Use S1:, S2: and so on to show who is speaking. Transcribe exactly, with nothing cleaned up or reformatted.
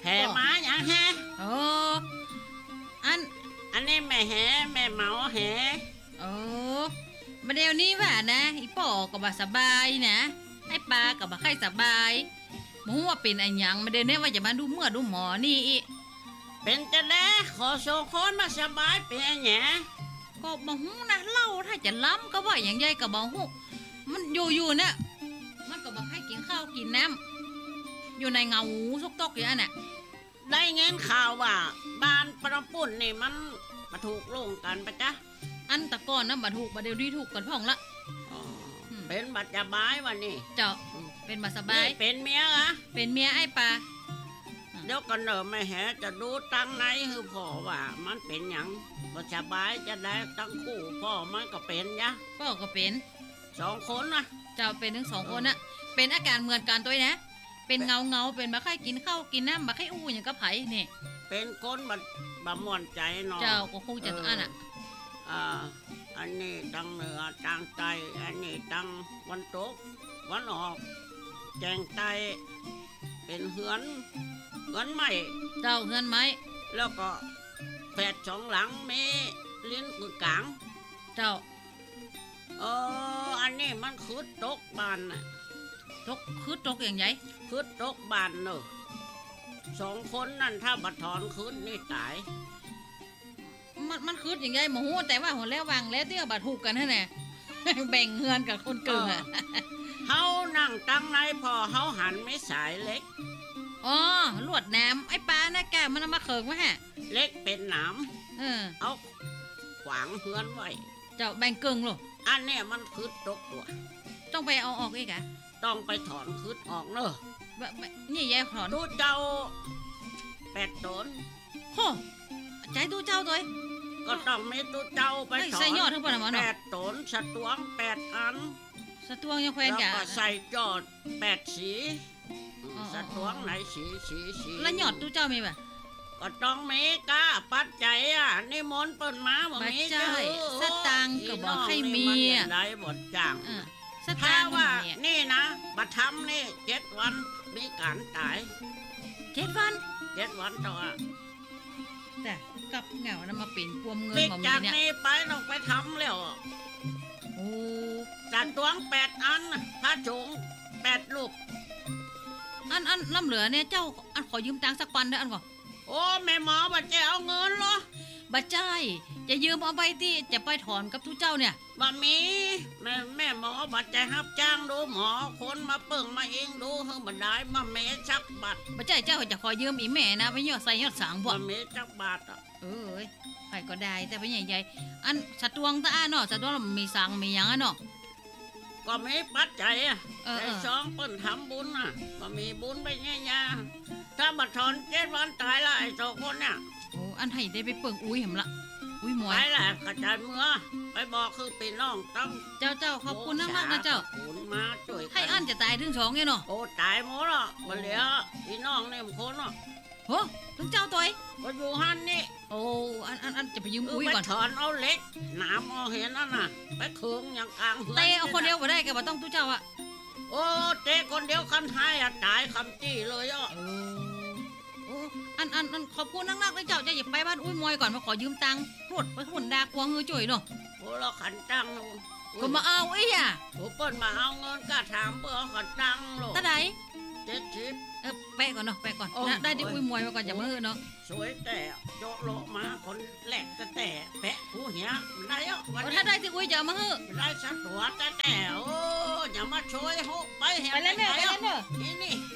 S1: ห่ม้าอย่างแห่
S2: โอ้อัน
S1: อันนี้แม่แห่แม่เมาแห่
S2: โอ้มาเดี๋ยวนี้ว่านะอีป่อก็บ่สบายนะไอ้ปลาก็บ่ค่อยสบายบ่ฮู้ว่าเป็นอันหยังมาเดี๋ยวนี้ว่าจะมาดูเมื่อดูหมอนี่อี
S1: เป็นจะได้ขอส่งคนมาสบายเป็นอันหยัง
S2: ก็บ่ฮู้นะเล่าถ้าจะล้ำก็ว่าอย่างใหญ่ก็บ่ฮู้มันอยู่ๆเนี่ยมันก็บ่ให้กินข้าวกินน้ำอยู่ในเงาซุกตกอยู่อันน่ะ
S1: ได้เงินข่าวว่าบ้านประปุ่นนี่มันมาถูกลงกันปะจ๊ะ
S2: อันตะก่อนนะบ่ถูกบ่เดี๋ยวนี้ถูกกันพ่องละ
S1: เป็นบัดสบายวันนี้
S2: เจ้าเป็นบัดสบาย
S1: เป็นเมียอะ
S2: เป็นเมียไอ้ปลา
S1: เดี๋ยวกันเนอะแม่แห่จะดูตั้งไหนคือพ่อว่ามันเป็นหยังบ่สบายจะได้ตั้งคู่พ่อมันก็เป็นยะ
S2: พ่อก็เป็น
S1: สองคนนะ
S2: เจ้าเป็นทั้งสองคนนะเป็นอาการเหมือนกันตัวนะเป็นเงาเงาเป็นบ่ค่อยกินข้าวกินน้ำบ่ค่อยอู้อย่างกับไผนี่
S1: เป็นคนบ่บ่ม่วนใจเนาะ
S2: เจ้าก็คงจะอันน่ะ
S1: อ่าอันนี้ตั้งเหนือตั้งใต้อันนี้ตั้งวันตกวันออกแจงใต้เป็นเฮือนเฮือนไม้
S2: เจ้าเฮือนไม้
S1: แล้วก็แฝดสองหลังมีลิ้นกึ่งกลาง
S2: เจ้า
S1: เอออันนี้มันคือตกบานน่ะ
S2: ตกคือตกอย่างไง
S1: คือตกบานเนอะสองคนนั่นถ้าบัดถอนคืนนี่ตาย
S2: มันมันคืออย่างไงหมูแต่ว่าหัวแล้ววางแล้วเตี้ยบัดถูกกันแน่แบ่งเงินกับคนเกินอ่ะ
S1: เฮานั่งตั้งในพอเฮาหันไม่สายเล็ก
S2: อ๋อลวดน้ำไอ้ปลาหน้าแกมันมาเขิงวะฮะ
S1: เล็กเป็นหนาม
S2: เออ
S1: เอาขวางเฮือนไว้
S2: เจ้าแบ่งเกิงหรอ
S1: อันนี้มันคือตกตัว
S2: ต้องไปเอาออกอีกอะ
S1: ต้องไปถอนคืดออกเนอะ
S2: นี่ยายถอน
S1: ดูเจ้าแปดตน
S2: โหใจดูเจ้าตัว
S1: ก็ต้องมีดูเจ้าไปถอน
S2: ใส่ยอดทั้งหมด
S1: แปดตนสตวงแปดอัน
S2: สตวงยังแควนแก
S1: แล้วก็ใส่ยอดแปดสีสตวงไหนสีสีสี
S2: แล้วยอดดูเจ้ามีป่ะ
S1: ก็ต้องมีก้าปัดใจอ่ะนี่มนต์เปิ่นมาบ่มี
S2: ใช่สตังก็บอกให้มีอ่ะ
S1: ได้บทจ้าง
S2: ถ้า
S1: ว่านี่นะบัดทำนี่เจ็ดวันมีการตาย
S2: เจ็ดวัน
S1: เจ็ดวันต่อ
S2: แต่กับเหงานะมาเป็นพวงเงิน
S1: มามีเนี่ยจากนี้ไปต้องไปทำแล้ว
S2: โอ้
S1: จัดตวงแปดอันพระจงแปดลูก
S2: อันอันล้ำเหลือเนี่ยเจ้าอันขอยืมตังค์สักปันได้อันก่อน
S1: โอ้แม่หมอบัดจะเอาเงินเหรอ
S2: บัดใจจะยืมเอาไปที่จะไปถอนกับทุกเจ้าเนี่ย
S1: บ่มีแม่แม่หมอบัดใจรับจ้างดูหมอคนมาเปิ่งมาเองดูเฮาบ่ได้มาเมชักบัด
S2: บัดใจเจ้าจะขอยืมอีแม่นะไปยอดใส่ยอดสางบ่
S1: บ่เมชักบัดอ่ะ
S2: เอ้ยใครก็ได้แต่ไปใหญ่ๆอันสตวงตาเนาะสตวงมีสางมีหยังอ่ะเนาะ
S1: ก็มีปัจจัยอ่ะแต่สองเปิ้นทำบุญน่ะบ่มีบุญไปแย่ๆถ้าบัดถอนเจ็ดวันตายละไอ้สองคนเนี่ย
S2: โอ้อันให้ได้ไปเปิ่งอุ้ยเห็นละอุ้ยหมวย
S1: ไปแหละกระจายเมื่อไปบอกคือปีน้องต้อง
S2: เจ้าเจ้าขอบคุณมากนะเจ้า
S1: คุณมาช่วย
S2: ให้อันจะตายถึงสองไงเนาะ
S1: โอ้ตายหมดละมาเหลือพี่น้องเนี่ยมันคนเนาะ
S2: โอ้ถึงเจ้าตัว
S1: ก็อยู่หันนี่
S2: โอ้อันอันอันจะไปยืมอุ้ยก่อน
S1: ไปถอนเอาเล็กหนามเอาเห็นนั่นน่ะไปเคืองอย่างกลาง
S2: เตะเอาคนเดียวมาได้แกบ่ต้องตู้เจ้าอะ
S1: โอ้เตะคนเดียวคันให้อะตายคำจี้เลยอ่ะ
S2: โอ้อันอันอันขอบคุณนักๆเลยเจ้าจะหยิบไปบ้านอุ้ยมวยก่อนมาขอยืมตังค์รวดไปหุ่นดากวงเงยจ่อยเนาะ
S1: โอ้เราขันตังค์
S2: ก็มาเอาไอ้ย่ะ
S1: โอ้เปิ้นมาเอาเงินก็ถามเพื่อขันตังค์หรอก
S2: ตาไหน
S1: เจ็ดชิป
S2: เออแปะก่อนเนาะแปะก่อนได้ที่อุ้ยมวยมาก่อนอย่ามาเฮ้อเนาะ
S1: สวยแต่โจโลมาคนแหลกแต่แต่แปะผู้เหี้ยได้อ่ะ
S2: ถ้าได้ที่อุ้ยจะมาเฮ้อ
S1: ได้สักตัวแต่แต่โอ้อย่ามาช่วยโหไปเห็น
S2: ไปแล้วเนอะไปแล้วเนอะ
S1: นี่นี่